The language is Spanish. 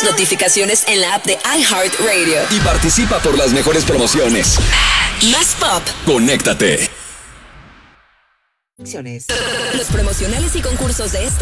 notificaciones en la app de iHeartRadio. Y participa por las mejores promociones. Más pop. Conéctate. Los promocionales y concursos de esta